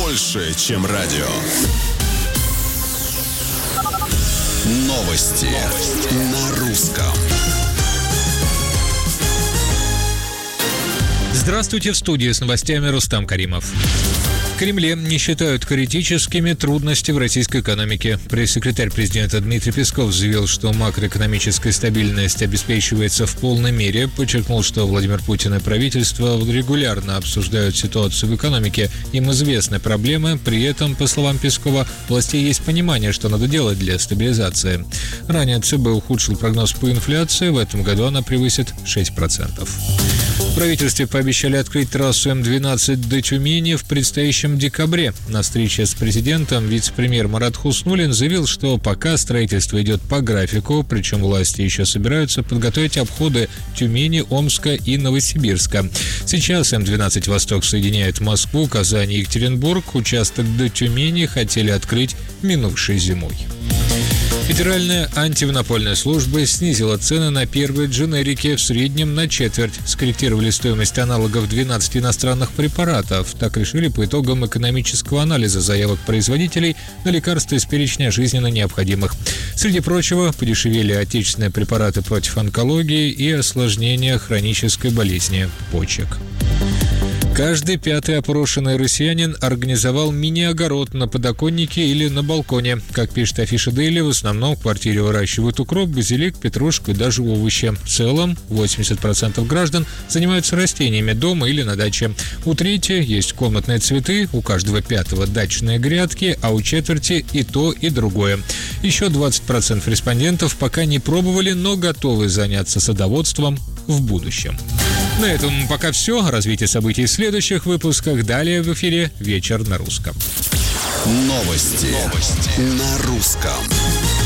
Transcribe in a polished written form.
больше, чем радио. Новости на русском. Здравствуйте, в студии с новостями Рустам Каримов. В Кремле не считают критическими трудности в российской экономике. Пресс-секретарь президента Дмитрий Песков заявил, что макроэкономическая стабильность обеспечивается в полной мере. Подчеркнул, что Владимир Путин и правительство регулярно обсуждают ситуацию в экономике. Им известны проблемы. При этом, по словам Пескова, у властей есть понимание, что надо делать для стабилизации. Ранее ЦБ ухудшил прогноз по инфляции. В этом году она превысит 6%. В правительстве пообещали открыть трассу М-12 до Тюмени в предстоящем декабре. На встрече с президентом вице-премьер Марат Хуснуллин заявил, что пока строительство идет по графику, причем власти еще собираются подготовить обходы Тюмени, Омска и Новосибирска. Сейчас М-12 «Восток» соединяет Москву, Казань и Екатеринбург. Участок до Тюмени хотели открыть минувшей зимой. Федеральная антимонопольная служба снизила цены на первые дженерики в среднем на четверть. Скорректировали стоимость аналогов 12 иностранных препаратов. Так решили по итогам экономического анализа заявок производителей на лекарства из перечня жизненно необходимых. Среди прочего, подешевели отечественные препараты против онкологии и осложнения хронической болезни почек. Каждый пятый опрошенный россиянин организовал мини-огород на подоконнике или на балконе. Как пишет афиша Daily, в основном в квартире выращивают укроп, базилик, петрушку и даже овощи. В целом, 80% граждан занимаются растениями дома или на даче. У трети есть комнатные цветы, у каждого пятого дачные грядки, а у четверти и то, и другое. Еще 20% респондентов пока не пробовали, но готовы заняться садоводством в будущем. На этом пока все. Развитие событий в следующих выпусках. Далее в эфире «Вечер на русском». Новости на русском.